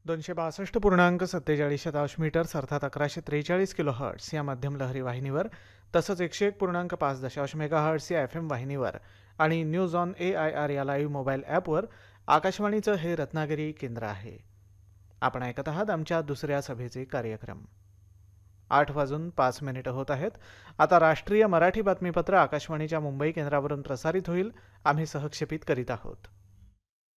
262.47 metres अर्थात 1143 kilohertz या मध्यम लहरी वाहिनीवर तसंच 101.5 मेगाहर्ट्स या FM वाहिनीवर आणि न्यूज ऑन AIR या लाईव्ह मोबाईल ॲपवर आकाशवाणीचं हे रत्नागिरी केंद्र आहे. आपण ऐकत आहात आमच्या दुसऱ्या सभेचे कार्यक्रम. 8:05 होत आहेत. आता राष्ट्रीय मराठी बातमीपत्र आकाशवाणीच्या मुंबई केंद्रावरून प्रसारित होईल. आम्ही सहक्षेपित करीत आहोत.